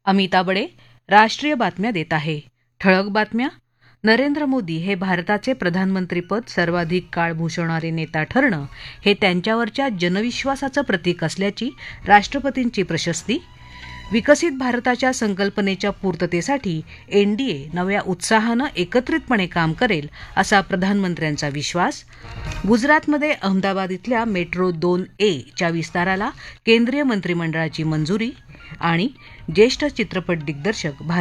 अमिता बडे राष्ट्रीय बातम्या देत आहे. ठळक बातम्या. नरेंद्र मोदी हे भारताचे प्रधानमंत्रीपद सर्वाधिक काळ भूषवणारे नेता ठरणं हे त्यांच्यावरच्या जनविश्वासाचं प्रतीक असल्याची राष्ट्रपतींची प्रशस्ती. विकसित भारताच्या संकल्पनेच्या पूर्ततेसाठी एनडीए नव्या उत्साहानं एकत्रितपणे काम करेल असा प्रधानमंत्र्यांचा विश्वास. गुजरातमध्ये अहमदाबाद इथल्या मेट्रो 2A च्या विस्ताराला केंद्रीय मंत्रिमंडळाची मंजुरी. आणि ज्येष्ठ चित्रपट दिग्दर्शक